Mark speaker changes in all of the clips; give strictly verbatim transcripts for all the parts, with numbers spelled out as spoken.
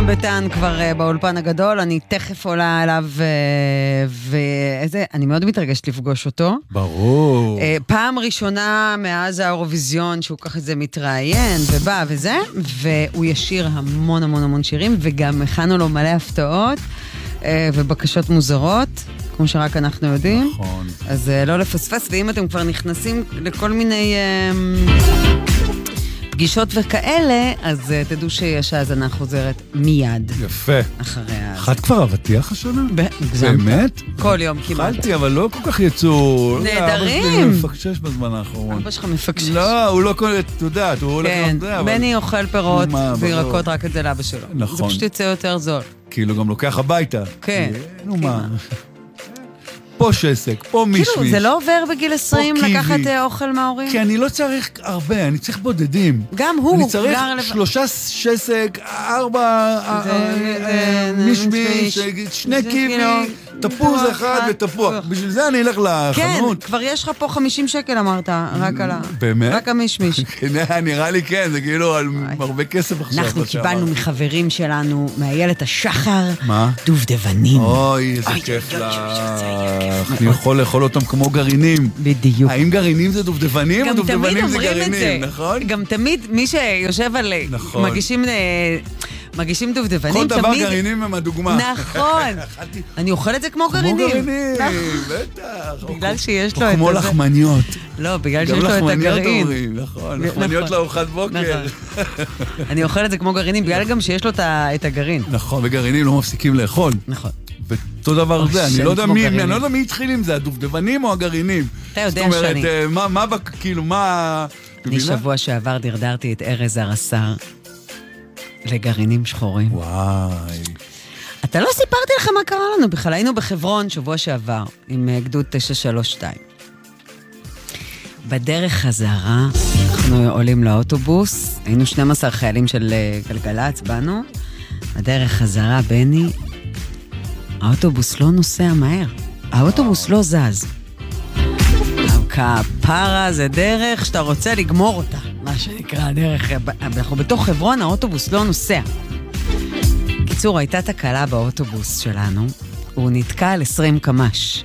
Speaker 1: נועם ביטן כבר באולפן הגדול, אני תכף עולה אליו, ואיזה, אני מאוד מתרגשת לפגוש אותו.
Speaker 2: ברור.
Speaker 1: פעם ראשונה מאז האירוויזיון, שהוא ככה זה מתראיין ובא וזה, והוא ישיר המון המון המון שירים, וגם הכנו לו מלא הפתעות ובקשות מוזרות, כמו שרק אנחנו יודעים.
Speaker 2: נכון.
Speaker 1: אז לא לפספס, ואם אתם כבר נכנסים לכל מיני פגישות וכאלה, אז תדעו שיש האזנה חוזרת מיד.
Speaker 2: יפה.
Speaker 1: אחריה.
Speaker 2: אחת כבר אבטיח השנה?
Speaker 1: גזמת.
Speaker 2: באמת?
Speaker 1: כל יום כמעט.
Speaker 2: אכלתי, אבל לא כל כך יצאו.
Speaker 1: נהדרים.
Speaker 2: אבא שלי מפקשש בזמן האחרון.
Speaker 1: אבא שלך מפקשש.
Speaker 2: לא, הוא לא כל... אתה יודעת, הוא הולך...
Speaker 1: כן, בני אוכל פירות וירקות רק את זה לאבא שלו.
Speaker 2: נכון.
Speaker 1: זה פשוט יצא יותר זול.
Speaker 2: כאילו גם לוקח הביתה.
Speaker 1: כן.
Speaker 2: נו מה. פה שסק, פה מישמיש.
Speaker 1: כאילו, זה לא עובר בגיל עשרים לקחת אוכל מההורים?
Speaker 2: כי אני לא צריך הרבה, אני צריך בודדים.
Speaker 1: גם הוא.
Speaker 2: אני צריך שלושה שסק, ארבע מישמיש, שני קיבי, תפוז אחד ותפוח. בשביל זה אני אלך לחנות.
Speaker 1: כן, כבר יש לך פה חמישים שקל אמרת, רק על ה...
Speaker 2: באמת?
Speaker 1: רק המישמיש.
Speaker 2: נראה לי כן, זה כאילו על הרבה כסף עכשיו.
Speaker 1: אנחנו קיבלנו מחברים שלנו, מהילת השחר,
Speaker 2: מה?
Speaker 1: דובדבנים.
Speaker 2: אוי, איזה כיף לך. אני יכול לאכול אותם כמו גרעינים.
Speaker 1: בדיוק.
Speaker 2: האם גרעינים זה דובדבנים או דובדבנים זה גרעינים, נכון?
Speaker 1: גם תמיד מי שיושב על... מגישים... מגישים דובדבנים,
Speaker 2: כל
Speaker 1: תמיד...
Speaker 2: דבר גרעינים הם הדוגמה.
Speaker 1: נכון. אני אוכל את זה כמו גרעינים.
Speaker 2: כמו גרעינים, בטח.
Speaker 1: בגלל שיש לו את זה.
Speaker 2: כמו לחמניות.
Speaker 1: לא, בגלל שיש לו את הגרעין.
Speaker 2: גם לחמניות אומרים, נכון. לחמניות לארוחת בוקר.
Speaker 1: אני אוכל את זה כמו גרעינים, בגלל גם שיש לו את הגרעין.
Speaker 2: נכון, וגרעינים לא מפסיקים לאכול.
Speaker 1: נכון.
Speaker 2: ואותו דבר זה, אני לא יודע מי, אני לא יודע מי התחיל עם זה, הדובדבנים או הגרעינים.
Speaker 1: אתה יודע שאני.
Speaker 2: זאת אומרת, מה, כאילו, מה...
Speaker 1: אני שבוע שעבר דרדרתי את ארז הרס"ר לגרעינים שחורים.
Speaker 2: וואי.
Speaker 1: אתה לא סיפרתי לך מה קרה לנו בכלל, היינו בחברון שבוע שעבר, עם גדוד תשע שלוש שתיים. בדרך חזרה, אנחנו עולים לאוטובוס, היינו שנים עשר חיילים של גלגלץ, באנו, בדרך חזרה, בני, האוטובוס לא נוסע מהר, האוטובוס לא זז. כפרה זה דרך שאתה רוצה לגמור אותה, מה שנקרא דרך, אנחנו בתוך חברון, האוטובוס לא נוסע. קיצור, הייתה תקלה באוטובוס שלנו, הוא נתקע על עשרים קמ"ש.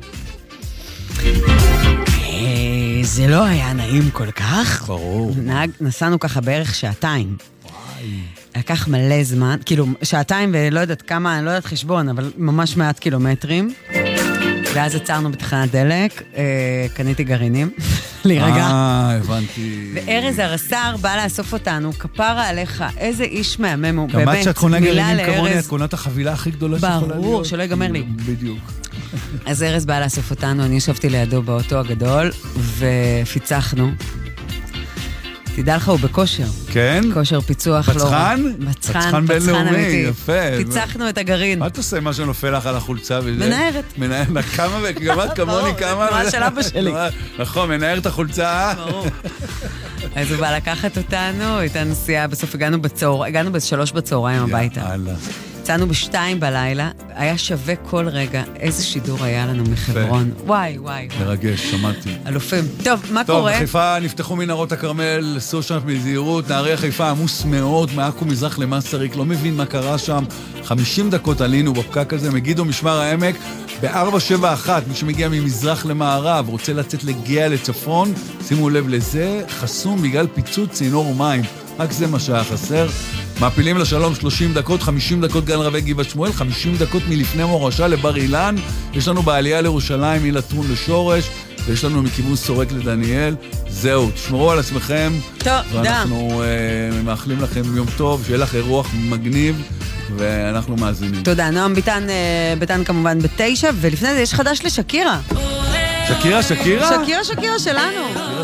Speaker 1: זה לא היה נעים כל כך.
Speaker 2: ברור.
Speaker 1: נסענו ככה בערך שעתיים. לקח מלא זמן, כאילו שעתיים ולא יודעת כמה, אני לא יודעת חשבון, אבל ממש מעט קילומטרים. ואז עצרנו בתחנת דלק, קניתי גרעינים, להירגע.
Speaker 2: אה, הבנתי.
Speaker 1: וארז הרס"ר בא לאסוף אותנו, כפרה עליך, איזה איש מהמם הוא, באמת,
Speaker 2: גם את שאת קונה גרעינים כמוני, את קונה את החבילה הכי גדולה שיכולה להיות.
Speaker 1: ברור, שלא ייגמר לי.
Speaker 2: בדיוק.
Speaker 1: אז ארז בא לאסוף אותנו, אני ישבתי לידו באוטו הגדול, ופיצחנו. תדע לך, הוא בכושר.
Speaker 2: כן?
Speaker 1: כושר פיצוח.
Speaker 2: פצחן?
Speaker 1: פצחן,
Speaker 2: פצחן בינלאומי, יפה.
Speaker 1: פיצחנו את הגרעין.
Speaker 2: מה אתה עושה מה שנופל לך על החולצה?
Speaker 1: מנערת.
Speaker 2: מנערת, כמה, גם את כמוני כמה.
Speaker 1: מה של אבא שלי.
Speaker 2: נכון, מנערת את החולצה.
Speaker 1: ברור. אז הוא בא לקחת אותנו, איתנו סיעה, בסוף הגענו בצהר, הגענו בשלוש בצהריים הביתה.
Speaker 2: יאללה.
Speaker 1: יצאנו בשתיים בלילה, היה שווה כל רגע, איזה שידור היה לנו מחברון. וואי, וואי.
Speaker 2: מרגש, שמעתי.
Speaker 1: אלופים. טוב, מה
Speaker 2: טוב,
Speaker 1: קורה?
Speaker 2: טוב, בחיפה נפתחו מנהרות הכרמל, סעו שם מזהירות, נהרי חיפה עמוס מאוד, מעכו מזרח למסריק, לא מבין מה קרה שם. חמישים דקות עלינו בפקק הזה, מגידו משמר העמק, ב-ארבע שבע אחת, מי שמגיע ממזרח למערב, רוצה לצאת לגאה לצפון, שימו לב לזה, חסום בגלל פיצוץ צינור מים. רק זה מה שהיה חסר. מעפילים לשלום שלושים דקות, חמישים דקות גן רבי גבעת שמואל, חמישים דקות מלפני מורשה לבר אילן, יש לנו בעלייה לירושלים מלטרון לשורש, ויש לנו מכיוון סורק לדניאל. זהו, תשמרו על עצמכם.
Speaker 1: טוב,
Speaker 2: ואנחנו uh, מאחלים לכם יום טוב, שיהיה לך אירוח מגניב, ואנחנו מאזינים.
Speaker 1: תודה, נועם ביטן, uh, ביטן כמובן בתשע, ולפני זה יש חדש לשקירה.
Speaker 2: שקירה, שקירה?
Speaker 1: שקירה, שקירה שלנו.